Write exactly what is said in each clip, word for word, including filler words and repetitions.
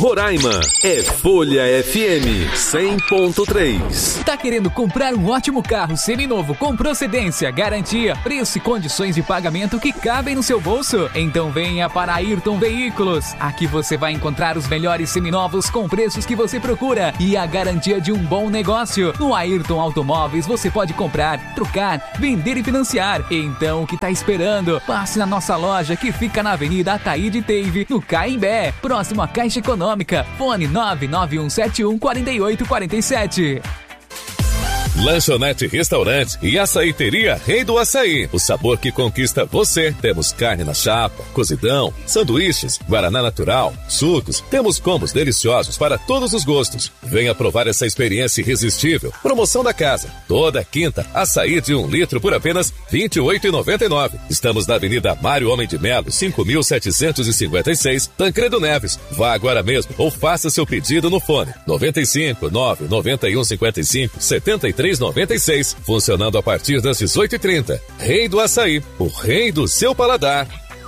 Roraima é Folha F M cem ponto três. Tá querendo comprar um ótimo carro seminovo com procedência, garantia, preço e condições de pagamento que cabem no seu bolso? Então venha para Ayrton Veículos. Aqui você vai encontrar os melhores seminovos com preços que você procura e a garantia de um bom negócio. No Ayrton Automóveis você pode comprar, trocar, vender e financiar. Então o que tá esperando? Passe na nossa loja que fica na Avenida Ataíde Teive, no Caimbé, próximo à Caixa Econômica. Fone nove nove um sete um quatro oito quatro sete. Lanchonete Restaurante e Açaiteria Rei do Açaí. O sabor que conquista você. Temos carne na chapa, cozidão, sanduíches, guaraná natural, sucos. Temos combos deliciosos para todos os gostos. Venha provar essa experiência irresistível. Promoção da casa. Toda quinta, açaí de um litro por apenas vinte e oito reais e noventa e nove centavos. Estamos na Avenida Mário Homem de Melo, cinco mil setecentos e cinquenta e seis, Tancredo Neves. Vá agora mesmo ou faça seu pedido no fone noventa e cinco, nove nove um cinco cinco, sete três noventa e seis, funcionando a partir das dezoito e trinta. Rei do Açaí, o rei do seu paladar.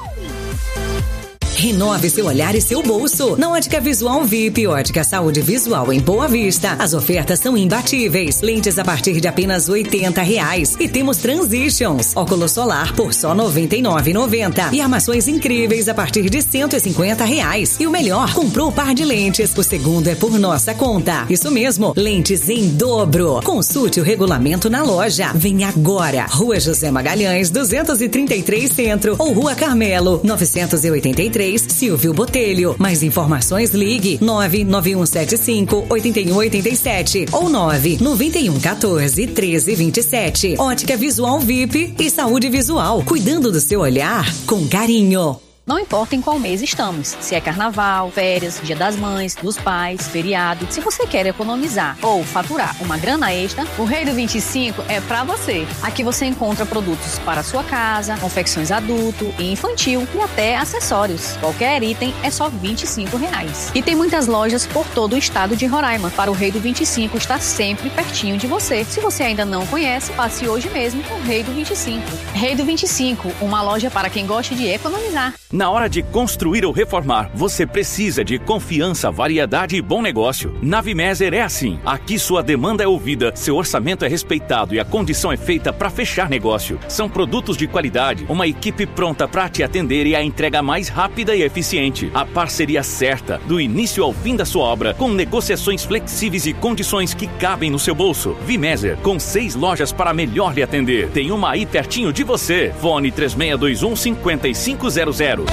Renove seu olhar e seu bolso. Na Ótica Visual V I P, Ótica Saúde Visual em Boa Vista, as ofertas são imbatíveis. Lentes a partir de apenas oitenta reais. E temos Transitions, óculos solar por só noventa e nove reais e noventa centavos. E armações incríveis a partir de cento e cinquenta reais. E o melhor, comprou o par de lentes. O segundo é por nossa conta. Isso mesmo, lentes em dobro. Consulte o regulamento na loja. Vem agora. Rua José Magalhães, duzentos e trinta e três Centro ou Rua Carmelo, novecentos e oitenta e três, Silvio Botelho. Mais informações, ligue nove nove um sete cinco, oito um oito sete ou nove nove um um quatro, um três dois sete. Ótica Visual V I P e Saúde Visual, cuidando do seu olhar com carinho. Não importa em qual mês estamos, se é carnaval, férias, dia das mães, dos pais, feriado. Se você quer economizar ou faturar uma grana extra, o Rei do vinte e cinco é pra você. Aqui você encontra produtos para a sua casa, confecções adulto e infantil e até acessórios. Qualquer item é só vinte e cinco reais. E tem muitas lojas por todo o estado de Roraima, para o Rei do vinte e cinco estar sempre pertinho de você. Se você ainda não conhece, passe hoje mesmo no Rei do vinte e cinco. Rei do vinte e cinco, uma loja para quem gosta de economizar. Na hora de construir ou reformar, você precisa de confiança, variedade e bom negócio. Na Vimeser é assim. Aqui sua demanda é ouvida, seu orçamento é respeitado e a condição é feita para fechar negócio. São produtos de qualidade, uma equipe pronta para te atender e a entrega mais rápida e eficiente. A parceria certa, do início ao fim da sua obra, com negociações flexíveis e condições que cabem no seu bolso. Vimeser, com seis lojas para melhor lhe atender. Tem uma aí pertinho de você. Fone três seis dois um, cinco cinco zero zero.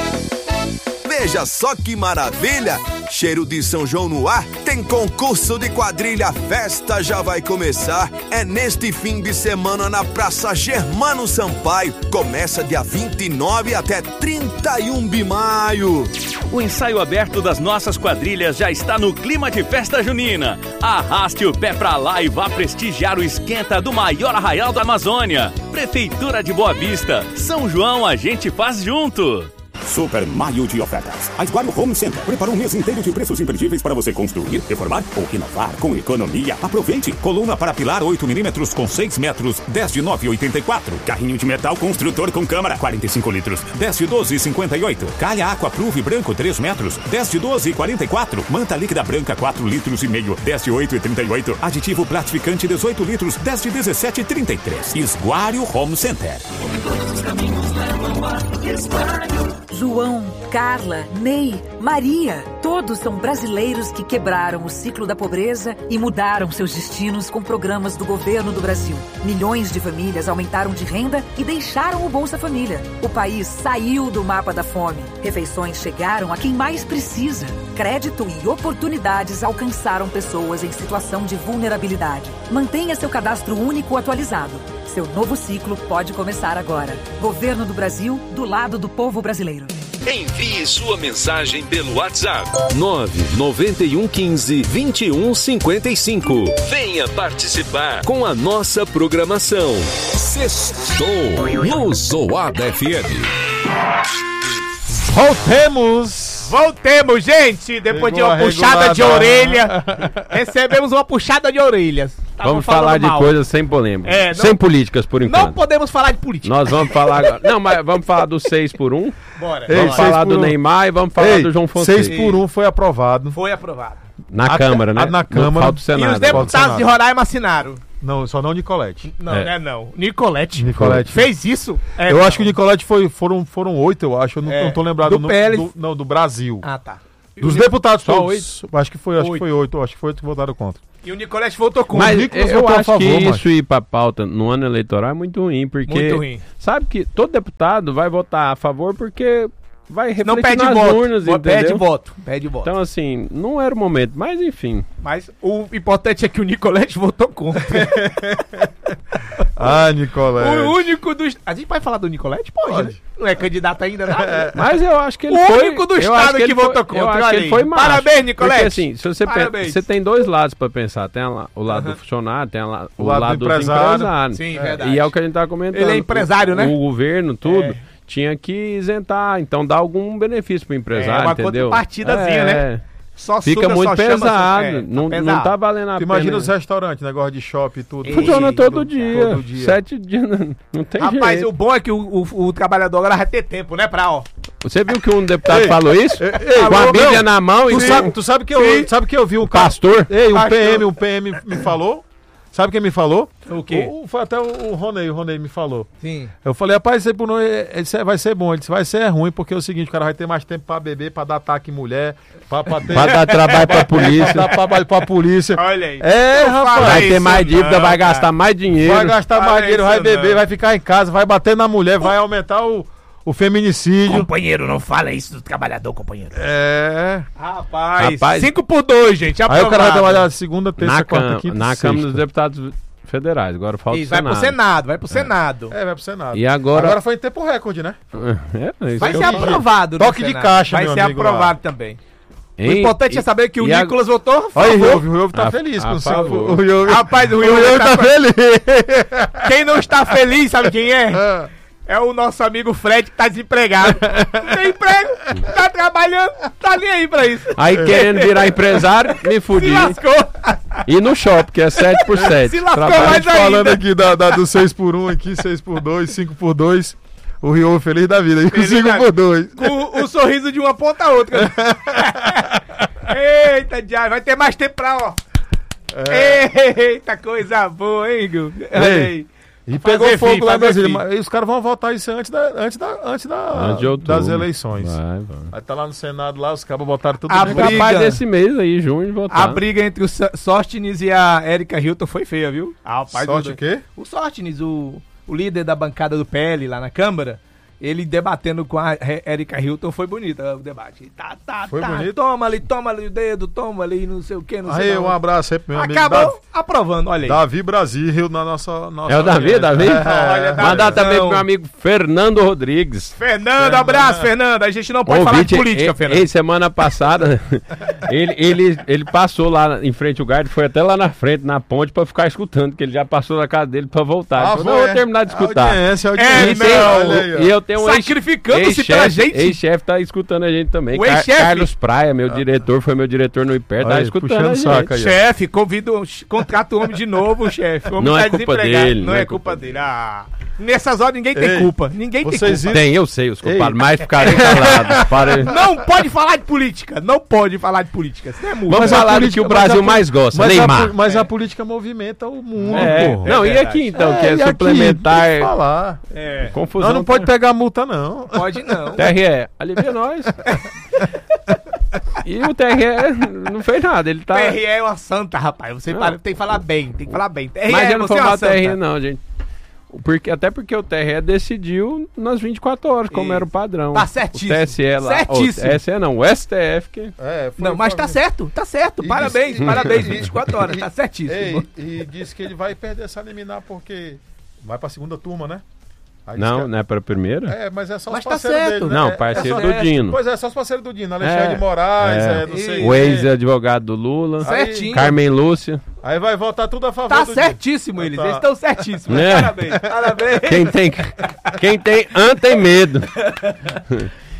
Veja só que maravilha! Cheiro de São João no ar, tem concurso de quadrilha, a festa já vai começar. É neste fim de semana na Praça Germano Sampaio. Começa dia vinte e nove até trinta e um de maio. O ensaio aberto das nossas quadrilhas já está no clima de festa junina. Arraste o pé pra lá e vá prestigiar o esquenta do maior arraial da Amazônia. Prefeitura de Boa Vista. São João a gente faz junto. Super Maio de ofertas. A Esguaio Home Center preparou um mês inteiro de preços imperdíveis para você construir, reformar ou renovar com economia. Aproveite! Coluna para pilar oito milímetros com seis metros, dez de nove e oitenta e quatro. Carrinho de metal construtor com câmara, quarenta e cinco litros, dez de doze e cinquenta e oito. Calha Aqua Pruve branco, três metros, dez de doze e quarenta e quatro. Manta líquida branca, quatro litros e meio, dez de oito e trinta e oito. Aditivo platificante, dezoito litros, dez de dezessete e trinta e três. Esguaio Home Center. Todos os caminhos levam a Esguaio. João, Carla, Ney, Maria, todos são brasileiros que quebraram o ciclo da pobreza e mudaram seus destinos com programas do governo do Brasil. Milhões de famílias aumentaram de renda e deixaram o Bolsa Família. O país saiu do mapa da fome. Refeições chegaram a quem mais precisa. Crédito e oportunidades alcançaram pessoas em situação de vulnerabilidade. Mantenha seu cadastro único atualizado. Seu novo ciclo pode começar agora. Governo do Brasil, do lado do povo brasileiro. Envie sua mensagem pelo WhatsApp nove nove um um cinco, dois um cinco cinco. Venha participar com a nossa programação. Sextou no Zoada F M. Voltemos! Voltemos, gente! Depois Pegou de uma puxada regulada. de orelha, recebemos uma puxada de orelhas. Vamos falar de mal. coisas sem polêmica. É, não, sem políticas, por enquanto. Não podemos falar de política. Nós vamos falar agora. Não, mas vamos falar do seis por um. Bora. Vamos Ei, falar do um. Neymar e vamos falar Ei, do João Fonseca. seis por um foi aprovado. Foi aprovado. Na a, Câmara, né? Na Câmara. Falta o Senado. E os deputados de Roraima assinaram. Não, só não Nicolete. Não, é. não é não. Nicolete. Nicolete. Fez isso? É, eu não. acho que o Nicolete foi, foram, foram oito, eu acho. Eu não, é. não tô lembrado. Do no, P L. do, não, do Brasil. Ah, tá. Dos deputados só oito? Acho que foi oito. Acho que foi oito. Acho que foi oito que votaram contra. E o Nicolete votou contra. Mas o eu acho favor, que isso ir pra pauta no ano eleitoral é muito ruim, porque muito ruim. Sabe que todo deputado vai votar a favor porque vai refletir não pede nas voto. urnas, entendeu? Pede voto, pede voto. Então assim, não era o momento, mas enfim. Mas o importante é que o Nicolete votou contra. Ah, Nicolete. O único dos... A gente vai falar do Nicolete? Pode, pode. Né? Não é candidato ainda, nada. Mas eu acho que ele o foi... O único do estado que, que votou contra. Eu acho que ele foi macho. Parabéns, Nicolete. Porque assim, se você, pensa, você tem dois lados pra pensar. Tem a, o lado uhum. do funcionário, tem a, o, o lado, lado do empresário. empresário. Sim, é. verdade. E é o que a gente tá comentando. Ele é empresário, o, né? O governo, tudo... É. Tinha que isentar, então dá algum benefício pro empresário, é uma entendeu? Contrapartidazinha, é, né? Só Fica suga, muito só pesado, é, não, tá pesado. Não tá valendo a pena. Imagina os restaurantes, negócio de shopping e tudo. Funciona todo dia, todo dia, sete dias, não, não tem Rapaz, jeito. o bom é que o, o, o trabalhador agora vai ter tempo, né, pra ó. Você viu que um deputado ei, falou isso? Ei, ei, com a Bíblia na mão tu e... Sabe, tu sabe que eu, sabe que eu vi um pastor? Ei, um pastor. P M, um P M me falou... Sabe quem me falou? O quê? O, foi até o, o Ronei, o Ronei me falou. Sim. Eu falei, rapaz, isso não, isso vai ser bom. Ele disse, vai ser ruim, porque é o seguinte, o cara vai ter mais tempo pra beber, pra dar ataque em mulher, pra, pra, ter, pra dar trabalho pra polícia. Pra dar trabalho pra polícia. Olha aí. É, rapaz. Vai ter mais dívida, não, vai gastar cara. mais dinheiro. Vai gastar mais dinheiro, vai beber, não. vai ficar em casa, vai bater na mulher, vai aumentar o... O feminicídio. Companheiro, não fala isso do trabalhador, companheiro. É. Rapaz. Rapaz cinco por dois, gente. Aprovado. Aí o cara vai trabalhar segunda, terça, na quarta, cam quinta, Na sexta. Câmara dos Deputados Federais. Agora falta isso, o Senado. Vai pro Senado, vai pro é. Senado. É, vai pro Senado. E agora... Agora foi em tempo recorde, né? É, vai ser aprovado. Toque de caixa, vai meu ser amigo aprovado lá. também. Hein? O importante e, é saber que o Nicolas a... votou a favor. Olha o Rio, o Rio tá a, feliz a com o seu. O Rio... Rapaz, o Rio tá, tá feliz. Quem não está feliz, sabe quem é? É. É o nosso amigo Fred que tá desempregado. Não tem emprego, tá trabalhando, tá nem aí pra isso. Aí querendo virar empresário, me fudi. Se lascou. E no shopping, que é sete por sete. Se lascou Trabalho mais falando ainda. aqui da, da, do seis por um aqui, seis por dois, cinco por dois. O Rio feliz da vida, aí com cinco por dois. Com o sorriso de uma ponta a outra. Eita, diabo, vai ter mais tempo pra, ó. É. Eita, coisa boa, hein, Gu? Olha aí. E pegou fogo lá em Brasília. E os caras vão votar isso antes, da, antes, da, antes, da, antes das eleições. Vai, vai. Aí tá lá no Senado, lá os cabos botaram tudo a de briga, capaz desse mês aí, junho, votar. A briga entre o Sóstenes e a Érica Hilton foi feia, viu? Ah, rapaz, Sorte o quê? O Sóstenes, o, o líder da bancada do P L lá na Câmara, ele debatendo com a Érica Hilton, foi bonito o debate. Tá, tá, foi tá. Bonito? Toma ali, toma ali o dedo, toma ali, não sei o que, não sei aí, um abraço aí pro meu Acabou amigo Davi, aprovando, olha aí. Davi Brasil, na nossa... nossa é o Davi, Davi? É. Olha, mandar também pro meu amigo Fernando Rodrigues. Fernando, Fernando. Abraço, Fernando. A gente não pode Ouvinte, falar de política, e, Fernando. E semana passada, ele, ele, ele passou lá em frente ao guarda, foi até lá na frente, na ponte, pra ficar escutando, que ele já passou na casa dele pra voltar. Ah, falou, não, eu vou terminar de escutar. Audiência, audiência. É, e, tem, não, e eu tenho um sacrificando-se pela gente. Ex-chefe tá escutando a gente também. O Car Carlos Praia, meu ah. diretor, foi meu diretor no I P E R, tá escutando a gente. Chefe, convido, contrata o homem de novo, chefe. Não é culpa dele. Não é culpa dele. Ah, nessas horas ninguém tem culpa. Ninguém tem culpa. Tem, eu sei, os culpados, mas ficarem calados. Para... Não pode falar de política. Não pode falar de política. Isso é muito. Vamos falar do que o Brasil mais gosta, Neymar. Mas a política movimenta o mundo. Não, e aqui então, que é suplementar. Falar. Confusão. Não pode pegar multa, não. Pode não. T R E, alivia nós. E o T R E não fez nada, ele tá... T R E é uma santa, rapaz, você para, tem que falar bem, tem que falar bem. T R E, mas eu não vou falar T R E não, gente. Porque, até porque o T R E decidiu nas vinte e quatro horas, como Isso. era o padrão. Tá certíssimo. O T S E lá. Certíssimo. O T S E não, o S T F que... É, não, mas tá certo, tá certo, e parabéns, disse... parabéns, vinte e quatro horas, tá certíssimo. Ei, e disse que ele vai perder essa liminar porque vai pra segunda turma, né? Não, que... não é pra primeira? É, mas é só mas os parceiros tá dele, né? Não, parceiro é do certo. Dino. Pois é, só os parceiros do Dino. Alexandre é, Moraes, é, é, não sei o ex-advogado do Lula. Certinho. Carmen Lúcia. Aí vai votar tudo a favor tá do certíssimo Dino. eles, tá. eles estão certíssimos. É. Parabéns, parabéns. Quem tem, quem tem an tem medo.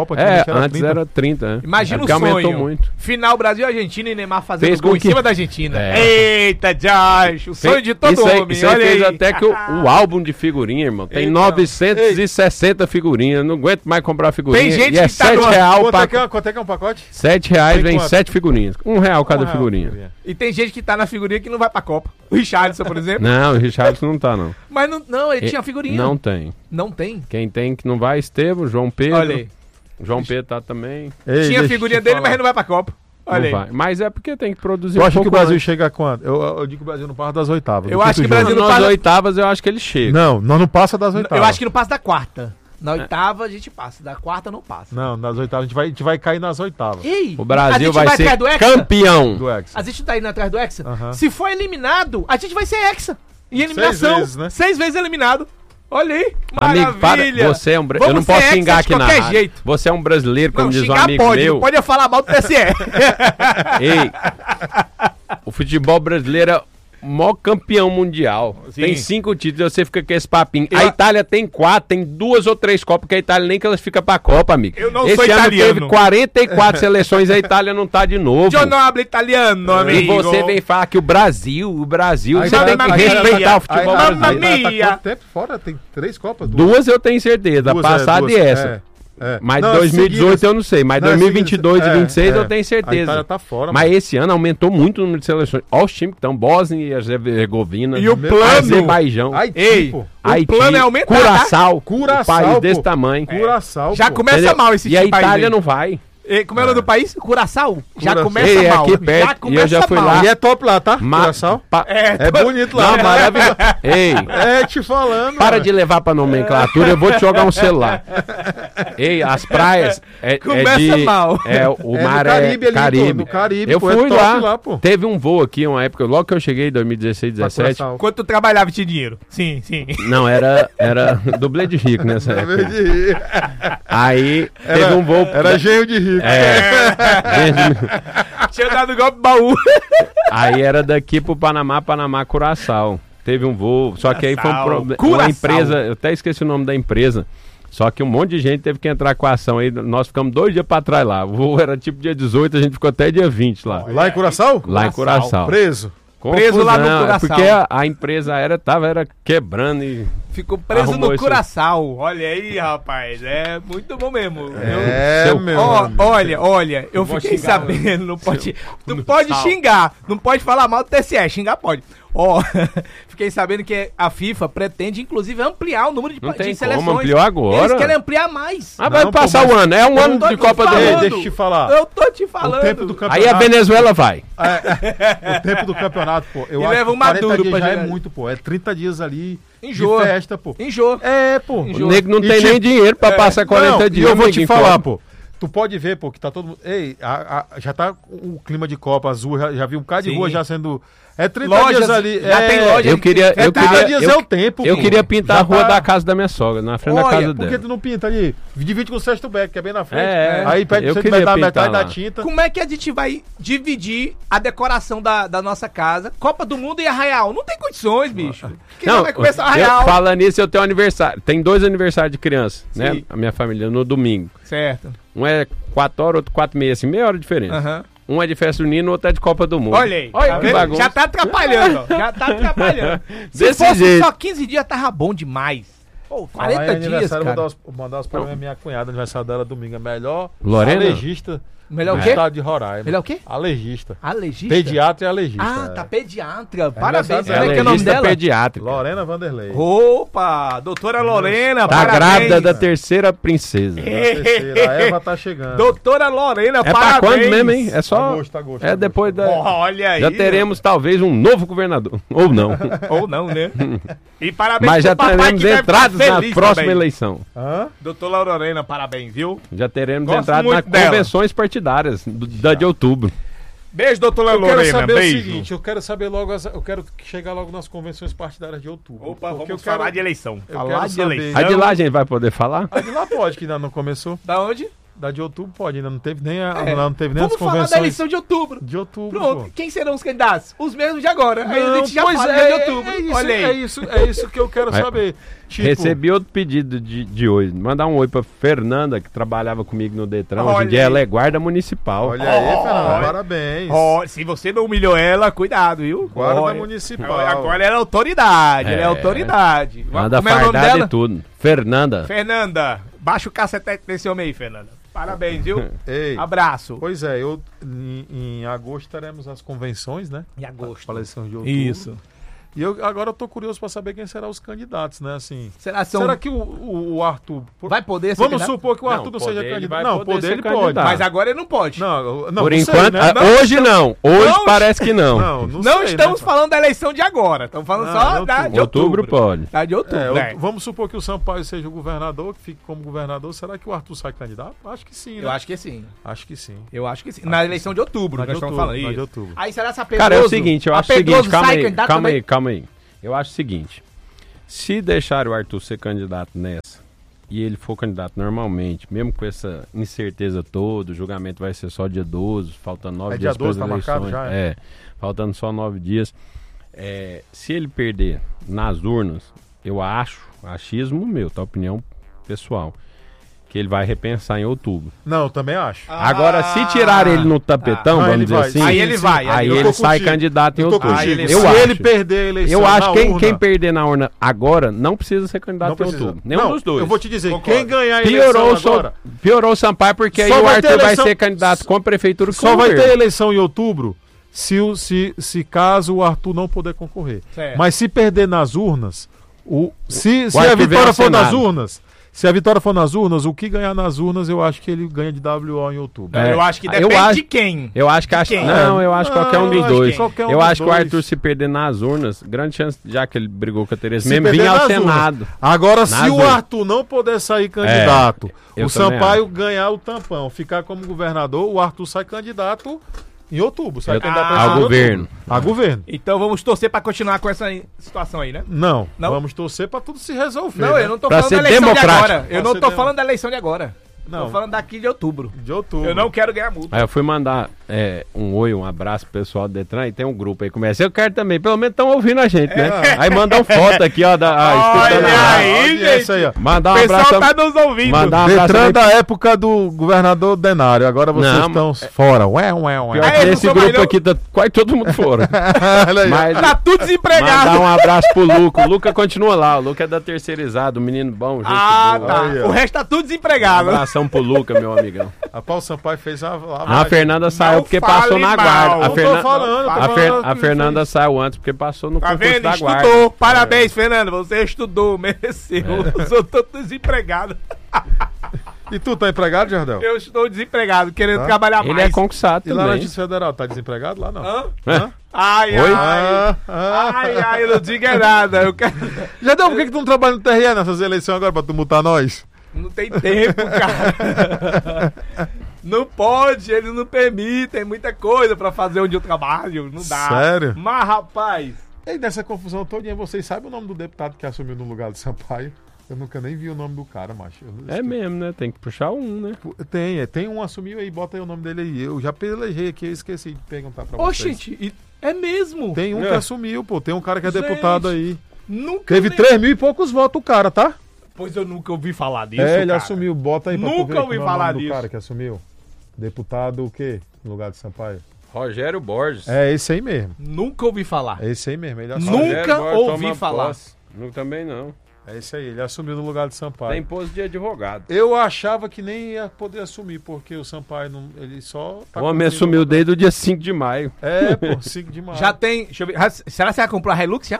Copa, É, era antes trinta. era trinta, né? Imagina é o sonho. aumentou muito. Final Brasil e Argentina e Neymar fazendo Fez gol com em que- cima da Argentina. É. Eita, Josh, o sonho Fez- de todo isso aí, homem. Isso aí olha fez aí. até que o, o álbum de figurinha, irmão. Tem Eita. novecentas e sessenta figurinhas. Não aguento mais comprar figurinha. Tem gente e é que tá sete real quanto, pra... é que é, quanto é que é um pacote? sete reais vem sete figurinhas. Um real cada um real, figurinha. figurinha. E tem gente que tá na figurinha que não vai pra Copa. O Richardson, por exemplo. Não, o Richardson não tá, não. Mas não, não ele e, tinha figurinha. Não tem. Não tem? Quem tem que não vai, Estevam, João Pedro. Olha aí. João Pedro tá também. Ei, tinha figurinha dele, falar. Mas ele não vai pra Copa. Olha aí. Vai. Mas é porque tem que produzir eu um acho que o Brasil antes. chega a quanto? Eu, eu digo que o Brasil não passa das oitavas. Eu acho que o Brasil não passa das oitavas, eu acho que ele chega. Não, nós não passa das oitavas. Eu acho que não passa da quarta. Na oitava a gente passa, da quarta não passa. Não, nas oitavas a gente vai, a gente vai cair nas oitavas. Ei, o Brasil vai, vai ser do campeão. Do Hexa. A gente tá indo atrás do Hexa? Uh-huh. Se for eliminado, a gente vai ser Hexa. Em eliminação. Seis vezes, né? Seis vezes eliminado. Olha aí, maravilha. Amigo, para, você é um brasileiro. Eu não posso xingar aqui na rádio. Jeito. Você é um brasileiro, como não, diz um amigo pode, meu. Não pode falar mal do T S E. Ei, o futebol brasileiro é o maior campeão mundial. Sim. Tem cinco títulos, você fica com esse papinho. Eu... A Itália tem quatro, tem duas ou três Copas, porque a Itália nem classifica pra Copa, amigo. Eu não esse sou ano italiano. Teve quarenta e quatro seleções, a Itália não tá de novo. Eu não hablo italiano, amigo. E você vem falar que o Brasil, o Brasil, a você Itália, tem que a respeitar Itália, o futebol a, a, brasileiro. A Itália tá quanto tempo fora? Tem três Copas? Duas, duas eu tenho certeza, duas, passada é, e essa. É. É. Mas não, dois mil e dezoito seguidas, eu não sei, mas não, dois mil e vinte e dois e dois mil e vinte e seis é, eu tenho certeza. A Itália tá fora, mas mano. Esse ano aumentou muito o número de seleções. Olha os times que estão, Bósnia e Herzegovina, e o plano, Azerbaijão, Haiti, Ei, pô. Haiti, o plano é aumentar, Curaçao, tá? Curaçao, um país pô. Desse tamanho. É. Curaçao, já pô. começa Entendeu? mal esse time. E a Itália não vai. E, como é o nome do país? Curaçao. Já Curaçao. começa Ei, mal. Aqui perto, já começa e eu já fui mal. lá. E é top lá, tá? Ma Curaçao. Pa é, é bonito lá. Não, maravilhoso. Ei. É, te falando. Para mano. De levar pra nomenclatura, eu vou te jogar um celular. Ei, as praias é, começa é de... mal. É, o é mar Caribe, é ali, Caribe. No Caribe. Eu pô, fui é lá. lá pô. Teve um voo aqui, uma época, logo que eu cheguei, em dois mil e dezesseis, dezessete. Quanto tu trabalhava e tinha dinheiro? Sim, sim. Não, era, era dublê de rico nessa época. Dublê de rico. Aí era, teve um voo... Era genro de rico. É. Tinha dado golpe baú. Aí era daqui pro Panamá, Panamá, Curaçao. Teve um voo, só que aí foi um problema. Uma empresa, eu até esqueci o nome da empresa. Só que um monte de gente teve que entrar com a ação aí. Nós ficamos dois dias pra trás lá. O voo era tipo dia dezoito, a gente ficou até dia vinte lá. Lá em Curaçao? Lá em Curaçao. Preso. Confusão, preso lá no Curaçao. Porque a, a empresa aérea tava era quebrando e... Ficou preso no Curaçao. Olha aí, rapaz. É muito bom mesmo. É, eu, meu ó, olha, olha, eu não fiquei sabendo. Não pode, não pode xingar. Não pode falar mal do T S E. Xingar pode. Ó, oh, fiquei sabendo que a FIFA pretende, inclusive, ampliar o número de, não tem de seleções. Como, ampliou agora. Eles querem ampliar mais. Ah, vai não, passar o ano. É um ano de Copa do Mundo. Deixa eu te falar. Eu tô te falando. O tempo do campeonato, aí a Venezuela vai. É, o tempo do campeonato, pô. Eu e acho leva um que quarenta Maduro dias pra já jogar. É muito, pô. É trinta dias ali Enjoa. de festa, pô. Enjoa. É, pô. Enjoa. O nego não e tem tipo, nem dinheiro pra é, passar quarenta não, dias. E eu vou te falar, pô. Tu pode ver, pô, que tá todo mundo... Ei, a, a, já tá o clima de Copa Azul, já, já vi um bocado de rua já sendo... É trinta lojas, dias ali. Já é, tem loja. Eu queria, é eu queria, dias eu, é o tempo. Eu pô. queria pintar já a rua tá... da casa da minha sogra, na frente Olha, da casa por dela. que tu não pinta ali? Divide com o Sexto Beck, que é bem na frente. É, aí pede eu pra você queria dar pintar metade lá. da tinta. Como é que a gente vai dividir a decoração da, da nossa casa? Copa do Mundo e Arraial. Não tem condições, bicho. Porque não, vai começar o Arraial. Falando nisso, eu tenho um aniversário. Tem dois aniversários de criança, Sim. né? A minha família, no domingo. Certo. Um é quatro horas, outro quatro e meia, assim, meia hora de diferença. Aham. Uhum. Um é de festa junina, o outro é de Copa do Mundo. Olha aí, Olha tá que bagunça. Já tá atrapalhando, ó. Já tá atrapalhando. Se Desse fosse jeito. só quinze dias, tava bom demais. Pô, quarenta dias, cara. Mandar os, mandar os parabéns à minha cunhada, aniversário dela domingo. É melhor Lorena? alergista melhor do o quê? estado de Roraima. Melhor o quê? Alergista. Alergista? Pediatra e alergista. Ah, é. tá pediatra. Parabéns. É Como é que é o nome dela? Pediátrica. Lorena Vanderlei. Opa, doutora Lorena, tá parabéns. grávida da terceira princesa. Da terceira, a Eva tá chegando. Doutora Lorena, é parabéns. É pra quando mesmo, hein? É só... Agosto, agosto, é agosto. depois da... Olha aí. Já teremos talvez um novo governador. Ou não. Ou não, né? E parabéns Mas já pro papai teremos que entradas na próxima também. eleição. Hã? Doutora Lorena, parabéns, viu? Já teremos Gosto entradas nas dela. convenções partidárias do, da de outubro. Beijo, doutora eu Lorena. Eu quero saber beijo. o seguinte, eu quero saber logo, as, eu quero chegar logo nas convenções partidárias de outubro. Opa, vamos eu falar quero, de eleição. Eu Falar quero de saber. eleição. A de lá a gente vai poder falar? A de lá pode, que ainda não começou. Da onde? Da de outubro pode, ainda não teve nem, a, É. não teve nem Vamos as falar convenções. da eleição de outubro. De outubro, Pronto, pô. quem serão os candidatos? Os mesmos de agora. Aí a Não, gente já pois fala é, de outubro. É isso, Olha aí. é isso, é isso que eu quero Mas- saber. Tipo, Recebi outro pedido de, de hoje. Mandar um oi pra Fernanda, que trabalhava comigo no Detran. Hoje Olha em dia aí. ela é guarda municipal. Olha aí, Ó, Fernanda, olha. parabéns. Ó, se você não humilhou ela, cuidado, viu? Guarda Olha. municipal. Agora, agora ela é autoridade, ela é É. autoridade. Manda Como é o nome fardada dela? e tudo. Fernanda. Fernanda, baixa o cacetete desse homem aí, Fernanda. Parabéns, viu? Ei, Abraço. Pois é, eu, em, em agosto teremos as convenções, né? Em agosto. Para eleição de outubro. Isso. E eu, agora eu tô curioso para saber quem serão os candidatos, né? Assim, Será, são... será que o, o, o Arthur... Vai poder ser Vamos candidato? supor que o Não, Arthur não, poder seja ele candidato. vai Não, poder poder ser ele pode. candidato. Mas agora ele não pode. Não, não, Por não enquanto, sei, né? ah, Não hoje estamos- não. Hoje não parece que não. Não, não, Não sei, estamos né? falando da eleição de agora. Estamos falando Ah, só de da de Outubro outubro. pode. Da de outubro, É, né? o- vamos supor que o Sampaio seja o governador, que fique como governador. Será que o Arthur sai candidato? Acho que sim, né? Eu acho que sim. Acho que sim. Eu acho que sim. Na eleição de outubro, Na nós de estamos outubro, falando na isso. de outubro. Aí será essa Cara, é o seguinte, eu acho o seguinte, calma aí, calma aí, calma aí. Eu acho o seguinte, se deixar o Arthur ser candidato nessa, e ele for candidato normalmente, mesmo com essa incerteza toda, o julgamento vai ser só dia doze, faltando nove É dia dias para as doze, tá marcado eleições. já, é? É, faltando só nove dias. É, se ele perder nas urnas, eu acho, achismo meu, tá? Opinião pessoal, que ele vai repensar em outubro. Não, eu também acho. Agora, se tirar ele no tapetão, Ah, vamos ele dizer vai. assim, Aí ele vai, aí eu ele tô sai contigo. candidato em Eu tô outubro. contigo. ele Eu Se acho. ele perder a eleição Eu acho na que quem, urna, quem perder na urna agora não precisa ser não candidato em precisa. outubro. Nenhum Não, dos dois. Eu vou te dizer, Concordo. quem ganhar a Piorou, eleição o so- agora... piorou o Sampaio, porque aí Só o vai ter Arthur vai eleição- ser candidato com a prefeitura. Só com vai o ter governo. eleição em outubro se, o- se, se caso o Arthur não puder concorrer. Certo. Mas se perder nas urnas, o, se, se Arthur a vem vitória ao for nas Senado. urnas, se a vitória for nas urnas, o que ganhar nas urnas, eu acho que ele ganha de W O em outubro. É. Eu acho que Eu depende acho- de quem. Eu acho que acho, quem? não, eu acho que Não, qualquer um eu dos acho dois. que qualquer um eu dos acho que o dois. Arthur se perder nas urnas, grande chance, já que ele brigou com a Tereza, Se mesmo perder vir ao nas Senado. urnas. Agora, se Nas o urnas. Arthur não puder sair candidato, eu o também Sampaio ganhar o tampão, ficar como governador, o Arthur sai candidato em outubro. Sai Eu- candidato Ah, a ao eleição em governo. outubro. A governo. Então vamos torcer pra continuar com essa aí- situação aí, né? Não, Não? vamos torcer pra tudo se resolver. Não, né? eu não tô Pra falando ser da eleição de democrático. agora. Eu Pra não ser tô demo- falando da eleição de agora. Não. Tô falando daqui de outubro. De outubro. Eu não quero ganhar multa. Aí eu fui mandar é, um oi, um abraço pro pessoal do Detran e tem um grupo aí. Começa, eu quero também, pelo menos estão ouvindo a gente, né? Aí mandam foto aqui, ó, da, ah, escutando Olha a- aí, Olha gente. isso aí, ó. Mandar O um pessoal abraço. tá nos ouvindo. Mandar um abraço Detran também- da época do governador Denário. Agora vocês Não, estão fora. Ué, ué, ué. Pior Aí, que eu não nesse sou mais grupo não. aqui tá quase todo mundo fora. Olha aí. Mas Tá tudo desempregado. mandar um abraço pro Luca. O Luca continua lá. O Luca é da terceirizada, um menino bom, gente Ah, boa. tá. Aí, ó. O resto tá tudo Um desempregado. abração pro Luca, meu amigão. Rapaz, o Sampaio fez a lavagem. A Fernanda saiu Não porque fale passou na mal. guarda. A, Não tô Fernan- falando, tô a, Fer- falando a que Fernanda saiu antes porque passou no Tá concurso vendo? da guarda. Estudou. Parabéns, Fernando. Você estudou, mereceu. É. Eu sou todo desempregado. E tu tá empregado, Jardel? Eu estou desempregado, querendo Tá. trabalhar Ele mais. é concursado E lá na também. Justiça Federal, tá desempregado lá não? Hã? Hã? Ai, Oi? ai. Ah, ah. Ai, ai, eu não digo é nada. Eu quero... Jardel, por que, que tu não trabalha no T R E nessas eleições agora pra tu multar nós? Não tem tempo, cara. Não pode, eles não permitem muita coisa pra fazer onde eu trabalho. Não dá. Sério? Mas, rapaz, E nessa confusão toda, vocês sabem o nome do deputado que assumiu no lugar do Sampaio? Eu nunca nem vi o nome do cara, macho. Eu- É mesmo, né? Tem que puxar um, né? Tem, é, tem um assumiu aí, bota aí o nome dele aí. Eu já pelejei aqui, eu esqueci de perguntar pra ô, vocês. gente, e- é mesmo. Tem um É. que assumiu, pô. Tem um cara que é Gente, deputado aí. Nunca Teve nem- três mil e poucos votos o cara, tá? Pois eu nunca ouvi falar disso. é, ele cara. assumiu. Bota aí pra tu Nunca ver ouvi como é o falar nome do disso. cara que assumiu. Deputado o quê? No lugar de Sampaio. Rogério Borges. É esse aí mesmo. Nunca ouvi falar. É esse aí mesmo. Ele assumiu. Nunca Rogério Borges ouvi toma falar. posse. Nunca também não. É esse aí. Ele assumiu no lugar de Sampaio. Tem posto de advogado. Eu achava que nem ia poder assumir, porque o Sampaio não, ele só. Tá O homem cumprindo- assumiu desde o dia cinco de maio. É, pô, cinco de maio. Já tem. Deixa eu ver. Será que você vai comprar a Hilux já?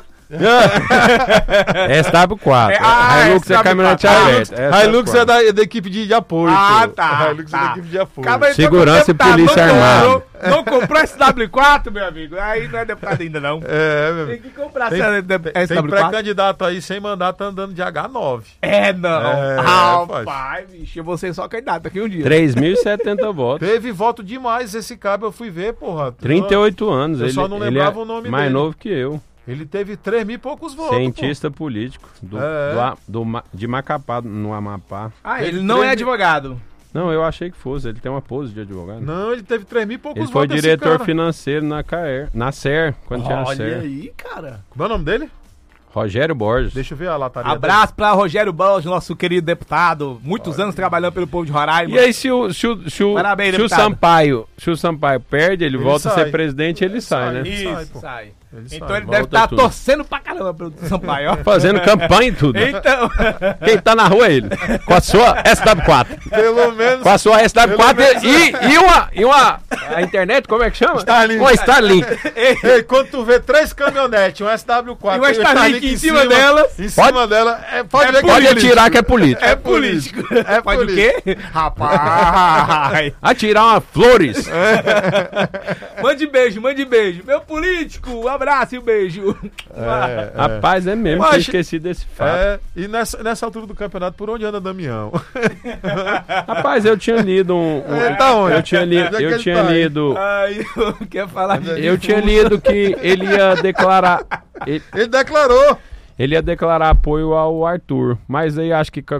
S W quatro. É, ah, Hilux é S W caminhonete quatro. aberta. Hilux é da, da equipe de, de apoio. Ah, pô. tá. Hilux é tá. da equipe de apoio. Acaba de- Segurança e deputado, polícia não armada. comprou- Não comprou S W quatro, meu amigo? Aí não é deputado ainda, não. É, meu Tem amigo. que comprar Tem, essa tem, S tem W quatro. pré-candidato aí sem mandato andando de H nove. É, não. É, Rapaz, bicho, eu vou ser só candidato daqui um dia. três mil e setenta votos. Teve voto demais esse cabo, eu fui ver, porra. trinta e oito anos. Eu ele, só não ele lembrava é o nome mais dele. novo que eu. Ele teve três mil e poucos votos. Cientista político do, É. do A- do Ma- de Macapá, no Amapá. Ah, Teve ele não é três- advogado. Não, eu achei que fosse. Ele tem uma pose de advogado. Não, ele teve três mil e poucos Ele foi votos. diretor financeiro na C A E R, na S E R, quando tinha a S E R. Olha aí, cara. Como é o nome dele? Rogério Borges. Deixa eu ver a lataria. Abraço pra Rogério Borges, nosso querido deputado. Muitos Olha. anos trabalhando pelo povo de Roraima. E aí, se o, se o, se o, Parabéns, se o Sampaio, se o Sampaio perde, ele, ele volta sai. a ser presidente, ele, ele sai, sai, né? Isso, sai. sai. Ele então sai. ele volta deve estar tudo. torcendo pra caramba pelo Sampaio. Fazendo campanha e tudo. Então. Quem tá na rua é ele. Com a sua S W quatro. Pelo menos. Com a sua S W quatro e, e, e, uma, e uma. A internet, como é que chama? Starlink. Uma Starlink. Ei, ei, quando tu vê três caminhonetes, um S W quatro e uma Starlink, Starlink em cima, cima dela. Em cima pode, dela. É, pode é pode atirar que é político. É político. É pode político. o quê? Rapaz. Atirar uma flores. Mande beijo, mande beijo. Meu político, um abraço e um beijo. É, é. Rapaz, é mesmo, tinha esquecido desse fato. É, e nessa, nessa altura do campeonato, por onde anda Damião? Rapaz, eu tinha lido um. um é, tá onde? Eu tinha, li, eu eu tinha tá lido. Ai, eu quero falar de Eu tinha lido que ele ia declarar. Ele, ele declarou. Ele ia declarar apoio ao Arthur, mas aí acho que com